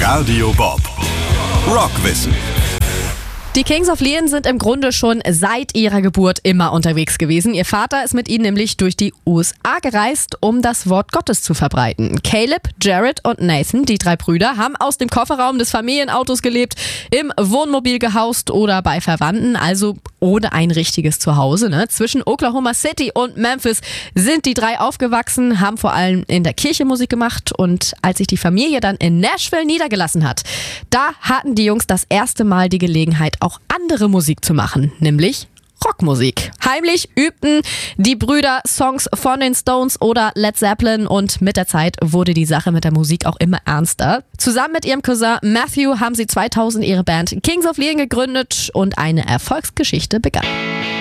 Radio Bob. Rockwissen. Die Kings of Leon sind im Grunde schon seit ihrer Geburt immer unterwegs gewesen. Ihr Vater ist mit ihnen nämlich durch die USA gereist, um das Wort Gottes zu verbreiten. Caleb, Jared und Nathan, die 3 Brüder, haben aus dem Kofferraum des Familienautos gelebt, im Wohnmobil gehaust oder bei Verwandten, also ohne ein richtiges Zuhause. Zwischen Oklahoma City und Memphis sind die 3 aufgewachsen, haben vor allem in der Kirche Musik gemacht, und als sich die Familie dann in Nashville niedergelassen hat, da hatten die Jungs das erste Mal die Gelegenheit, auch andere Musik zu machen, nämlich Rockmusik. Heimlich übten die Brüder Songs von den Stones oder Led Zeppelin, und mit der Zeit wurde die Sache mit der Musik auch immer ernster. Zusammen mit ihrem Cousin Matthew haben sie 2000 ihre Band Kings of Leon gegründet und eine Erfolgsgeschichte begann.